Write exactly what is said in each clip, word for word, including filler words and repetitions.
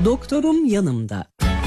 Doktorum yanımda.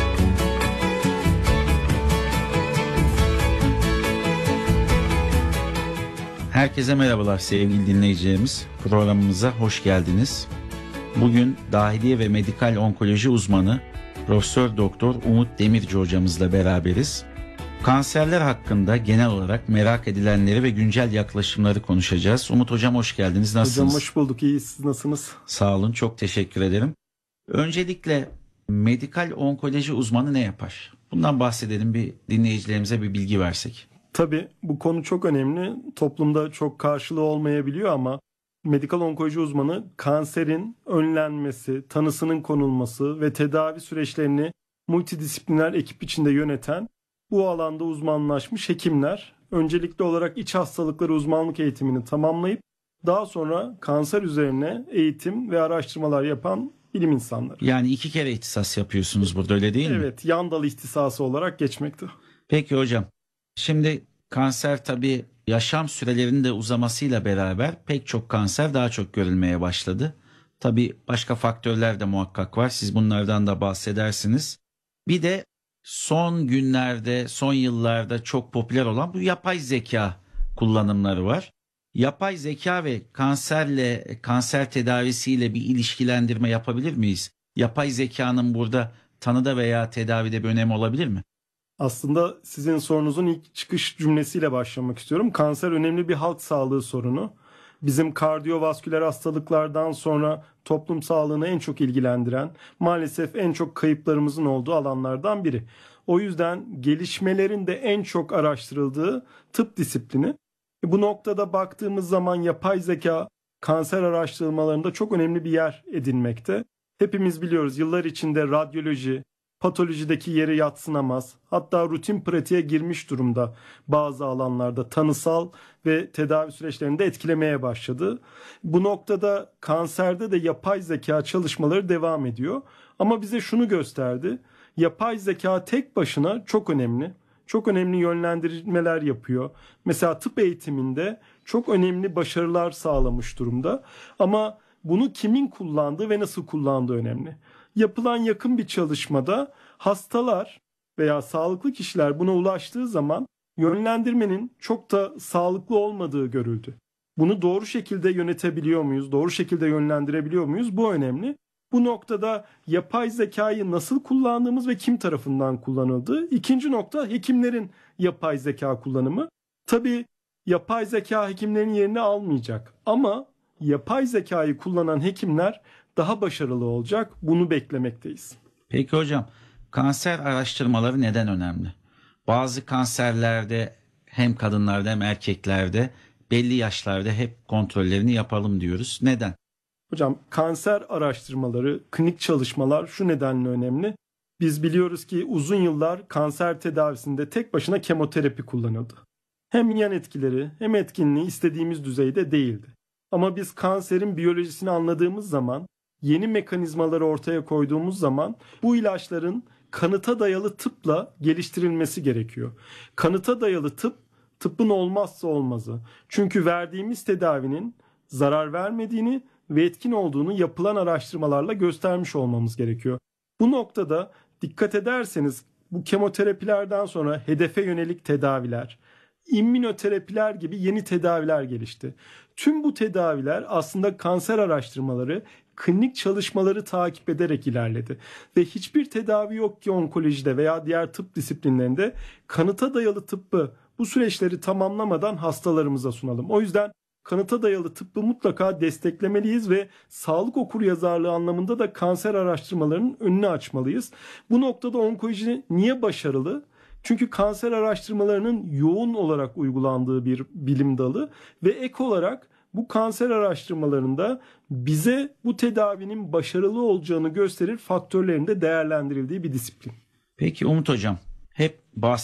Herkese merhabalar sevgili dinleyicilerimiz. Programımıza hoş geldiniz. Bugün dahiliye ve medikal onkoloji uzmanı Profesör Doktor Umut Demirci hocamızla beraberiz. Kanserler hakkında genel olarak merak edilenleri ve güncel yaklaşımları konuşacağız. Umut hocam hoş geldiniz. Nasılsınız? Hocam hoş bulduk. İyi, siz nasılsınız? Sağ olun, çok teşekkür ederim. Öncelikle medikal onkoloji uzmanı ne yapar? Bundan bahsedelim, bir dinleyicilerimize bir bilgi versek. Tabii bu konu çok önemli. Toplumda çok karşılığı olmayabiliyor ama medikal onkoloji uzmanı kanserin önlenmesi, tanısının konulması ve tedavi süreçlerini multidisipliner ekip içinde yöneten, bu alanda uzmanlaşmış hekimler. Öncelikli olarak iç hastalıkları uzmanlık eğitimini tamamlayıp daha sonra kanser üzerine eğitim ve araştırmalar yapan bilim insanları. Yani iki kere ihtisas yapıyorsunuz burada, öyle değil mi? Evet, yan dal ihtisası olarak geçmekte. Peki hocam, şimdi kanser tabii yaşam sürelerinin de uzamasıyla beraber pek çok kanser daha çok görülmeye başladı. Tabii başka faktörler de muhakkak var. Siz bunlardan da bahsedersiniz. Bir de son günlerde, son yıllarda çok popüler olan bu yapay zeka kullanımları var. Yapay zeka ve kanserle, kanser tedavisiyle bir ilişkilendirme yapabilir miyiz? Yapay zekanın burada tanıda veya tedavide bir önemi olabilir mi? Aslında sizin sorunuzun ilk çıkış cümlesiyle başlamak istiyorum. Kanser önemli bir halk sağlığı sorunu. Bizim kardiyovasküler hastalıklardan sonra toplum sağlığını en çok ilgilendiren, maalesef en çok kayıplarımızın olduğu alanlardan biri. O yüzden gelişmelerin de en çok araştırıldığı tıp disiplini. Bu noktada baktığımız zaman yapay zeka kanser araştırmalarında çok önemli bir yer edinmekte. Hepimiz biliyoruz, yıllar içinde radyoloji, patolojideki yeri yadsınamaz, hatta rutin pratiğe girmiş durumda bazı alanlarda tanısal ve tedavi süreçlerini de etkilemeye başladı. Bu noktada kanserde de yapay zeka çalışmaları devam ediyor. Ama bize şunu gösterdi: yapay zeka tek başına çok önemli. Çok önemli yönlendirmeler yapıyor. Mesela tıp eğitiminde çok önemli başarılar sağlamış durumda. Ama bunu kimin kullandığı ve nasıl kullandığı önemli. Yapılan yakın bir çalışmada hastalar veya sağlıklı kişiler buna ulaştığı zaman yönlendirmenin çok da sağlıklı olmadığı görüldü. Bunu doğru şekilde yönetebiliyor muyuz? Doğru şekilde yönlendirebiliyor muyuz? Bu önemli. Bu noktada yapay zekayı nasıl kullandığımız ve kim tarafından kullanıldığı. İkinci nokta, hekimlerin yapay zeka kullanımı. Tabii yapay zeka hekimlerin yerini almayacak ama yapay zekayı kullanan hekimler daha başarılı olacak. Bunu beklemekteyiz. Peki hocam, kanser araştırmaları neden önemli? Bazı kanserlerde hem kadınlarda hem erkeklerde belli yaşlarda hep kontrollerini yapalım diyoruz. Neden? Hocam, kanser araştırmaları, klinik çalışmalar şu nedenle önemli. Biz biliyoruz ki uzun yıllar kanser tedavisinde tek başına kemoterapi kullanıldı. Hem yan etkileri hem etkinliği istediğimiz düzeyde değildi. Ama biz kanserin biyolojisini anladığımız zaman, yeni mekanizmaları ortaya koyduğumuz zaman bu ilaçların kanıta dayalı tıpla geliştirilmesi gerekiyor. Kanıta dayalı tıp, tıbbın olmazsa olmazı. Çünkü verdiğimiz tedavinin zarar vermediğini ve etkin olduğunu yapılan araştırmalarla göstermiş olmamız gerekiyor. Bu noktada dikkat ederseniz bu kemoterapilerden sonra hedefe yönelik tedaviler, immünoterapiler gibi yeni tedaviler gelişti. Tüm bu tedaviler aslında kanser araştırmaları, klinik çalışmaları takip ederek ilerledi. Ve hiçbir tedavi yok ki onkolojide veya diğer tıp disiplinlerinde kanıta dayalı tıbbı, bu süreçleri tamamlamadan hastalarımıza sunalım. O yüzden kanıta dayalı tıbbı mutlaka desteklemeliyiz ve sağlık okuryazarlığı anlamında da kanser araştırmalarının önünü açmalıyız. Bu noktada onkoloji niye başarılı? Çünkü kanser araştırmalarının yoğun olarak uygulandığı bir bilim dalı ve ek olarak bu kanser araştırmalarında bize bu tedavinin başarılı olacağını gösterir faktörlerin de değerlendirildiği bir disiplin. Peki Umut hocam, hep bahsediyoruz.